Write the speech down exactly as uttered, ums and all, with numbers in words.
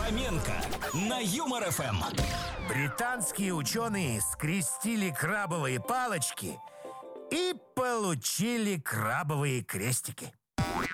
Фоменко на Юмор ФМ. Британские ученые скрестили крабовые палочки и получили крабовые крестики.